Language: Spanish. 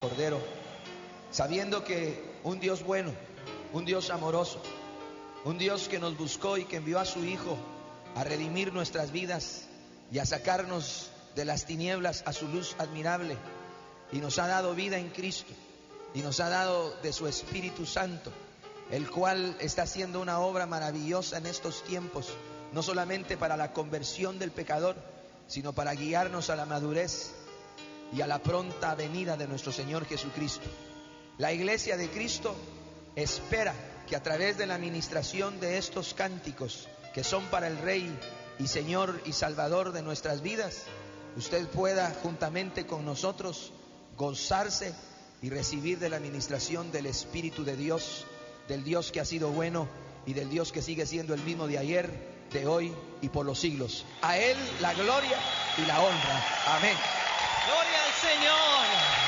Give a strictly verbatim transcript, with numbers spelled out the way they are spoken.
Cordero, sabiendo que un Dios bueno, un Dios amoroso, un Dios que nos buscó y que envió a su Hijo a redimir nuestras vidas y a sacarnos de las tinieblas a su luz admirable, y nos ha dado vida en Cristo y nos ha dado de su Espíritu Santo, el cual está haciendo una obra maravillosa en estos tiempos, no solamente para la conversión del pecador, sino para guiarnos a la madurez y a la pronta venida de nuestro Señor Jesucristo. La iglesia de Cristo espera que a través de la administración de estos cánticos, que son para el Rey y Señor y Salvador de nuestras vidas, usted pueda juntamente con nosotros gozarse y recibir de la administración del Espíritu de Dios, del Dios que ha sido bueno y del Dios que sigue siendo el mismo de ayer, de hoy y por los siglos. A Él la gloria y la honra. Amén. Gloria al Señor.